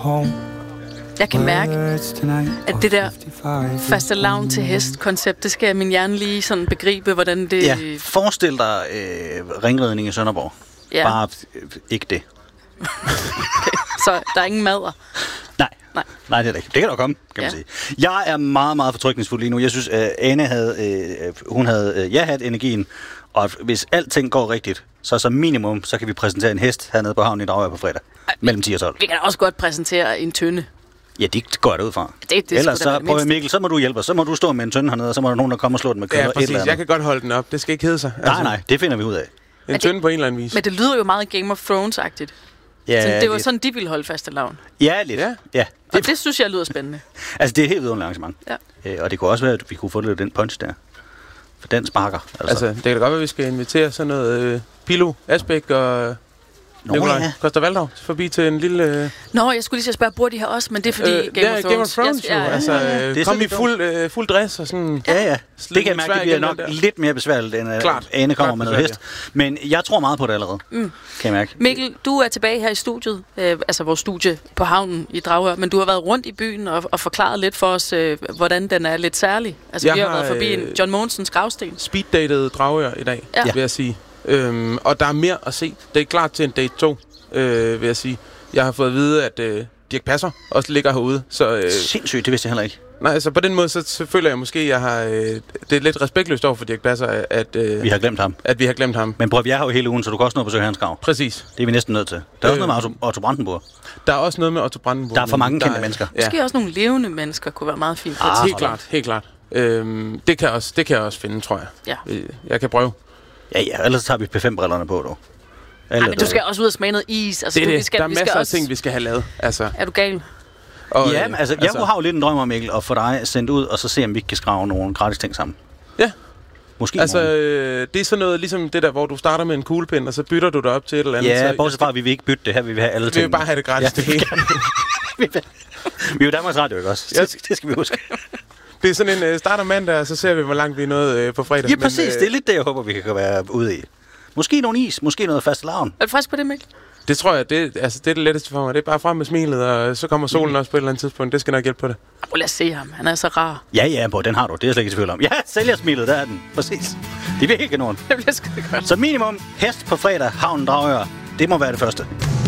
Jeg kan mærke, at det der fastelavn til hest-koncept, det skal min hjerne lige sådan begribe, hvordan det... Ja, forestil dig ringridning i Sønderborg. Ja. Bare ikke det. Okay. Så der er ingen madder? Nej, det er det ikke. Det kan da komme, kan man sige. Jeg er meget, meget fortrykningsfuld lige nu. Jeg synes, Ane havde ja-hat-energien, og hvis alting går rigtigt, så som minimum, så kan vi præsentere en hest hernede på havnen i Dragør på fredag. Mellem 10 og 12. Vi kan også godt præsentere en tønde. Ja, det går jeg da ud fra. Det ellers så, prøv Mikkel, så må du hjælpe os. Så må du stå med en tønde hernede, og så må der nogen, der kommer og slå den med kød. Ja, præcis. Jeg kan godt holde den op. Det skal ikke hedde sig. Nej, det finder vi ud af. En tønde på en eller anden vis. Men det lyder jo meget Game of Thrones-agtigt. Ja, så det var sådan, de ville holde fastelavn. Ja, lidt. Ja. Og det synes jeg lyder spændende. Altså, det er et helt vidunderligt arrangement. Ja. Og det kunne også være, at vi kunne få lidt den punch der. For den sparker. Altså, det kan da godt være, at vi skal invitere sådan noget Pilo, Asbæk og Nikolaj Koster Valdau forbi til en lille... Nå, jeg skulle lige så spørge, bor de her også? Men det er fordi Game of Thrones jo. Altså, kom i fuld dress og sådan... Ja. Det kan jeg mærke, det bliver nok lidt mere besværligt, end Ane kommer med noget hest. Men jeg tror meget på det allerede, kan jeg mærke. Mikkel, du er tilbage her i studiet, altså vores studie på havnen i Dragør, men du har været rundt i byen og forklaret lidt for os, hvordan den er lidt særlig. Altså, vi har været forbi en John Mogensens gravsten. Speeddated Dragør i dag, vil jeg sige. Og der er mere at se. Det er klart til en date 2, vil jeg sige. Jeg har fået at vide, at Dirch Passer også ligger herude. Så, sindssygt, det vidste jeg heller ikke. Nej, altså på den måde, så føler jeg måske, jeg har... det er lidt respektløst over for Dirch Passer, at... vi har glemt ham. At vi har glemt ham. Men prøv, jeg har jo hele ugen, så du kan også nå at besøge hans grav. Præcis. Det er vi næsten nødt til. Der er også noget med Otto Brandenburg. Der er også noget med Otto Brandenburg. Der er for mange kendte mennesker. Måske også nogle levende mennesker kunne være meget fint. Helt klart. Det kan jeg også finde, tror jeg. Ja. Jeg kan prøve. Ja, ellers tager vi P5-brillerne på, dog. Men du skal også ud og smage noget is. Altså, det. Der er masser af ting, vi skal have lavet. Altså. Er du gal? Og, jeg har jo lidt en drøm om, Mikkel, at få dig sendt ud, og så se, om vi kan skrave nogle gratis ting sammen. Ja. Måske det er sådan noget, ligesom det der, hvor du starter med en kuglepind, og så bytter du det op til et eller andet. Ja, bortset fra, at vi vil ikke bytte det her, vi vil have alle ting. Vi vil bare have det gratis, det hele. Vi er jo Danmarks Radio, ikke også? Ja. Det skal vi huske. Det er sådan en starter mandag, og så ser vi, hvor langt vi er nået på fredag. Ja, præcis. Det er lidt det, jeg håber, vi kan være ude i. Måske nogle is, måske noget fastelavn. Er du frisk på det, Mikkel? Det tror jeg, det er det letteste for mig. Det er bare frem med smilet, og så kommer solen også på et eller andet tidspunkt. Det skal nok hjælpe på det. Lad os se ham. Han er så rar. Ja, den har du. Det er jeg slet ikke i tvivl om. Ja, sælgersmilet, der er den. Præcis. Det bliver helt kanon. Det bliver skide godt. Så minimum hest på fredag, havnen Dragør. Det må være det første.